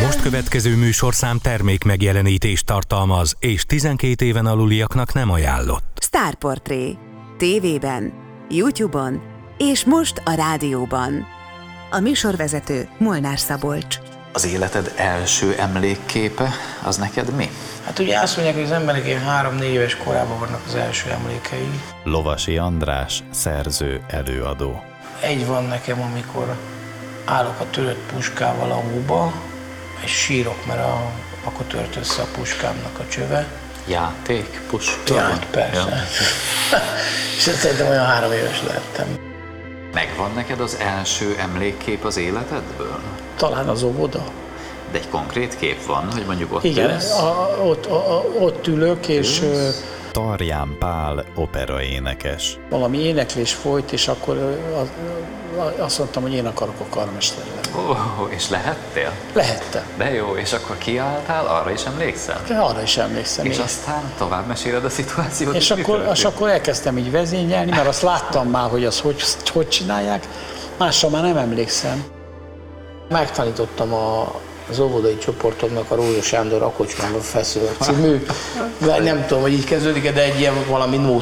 most következő műsorszám termék megjelenítést tartalmaz, és 12 éven aluliaknak nem ajánlott. Sztárportré. TV-ben, YouTube-on és most a rádióban. A műsorvezető Molnár Szabolcs. Az életed első emlékképe, az neked mi? Hát ugye azt mondják, hogy az emberek ilyen 3-4 éves korában vannak az első emlékei. Lovasi András, szerző, előadó. Egy van nekem, amikor állok a törött puskával a hóba, és sírok, mert akkor tört össze a puskámnak a csöve. Játék, puska? Ja, persze. Ja. És szerintem olyan 3 éves lettem. Megvan neked az első emlékkép az életedből? Talán az óvoda. De egy konkrét kép van, hogy mondjuk ott igen, ülsz? ott ülök, és Tarján Pál operaénekes. valami éneklés folyt, és akkor azt mondtam, hogy én akarok a karmester lenni. És lehettél? Lehettem. De jó, és akkor kiálltál, arra is emlékszel? Arra is emlékszem. És aztán tovább meséled a szituációt? És akkor elkezdtem így vezényelni, mert azt láttam már, hogy azt hogy csinálják, másra már nem emlékszem. Megtanítottam az óvodai csoportomnak a Rózsa Sándor A kocsmában feszül című, nem tudom, hogy így kezdődik, de egy ilyen valami nóta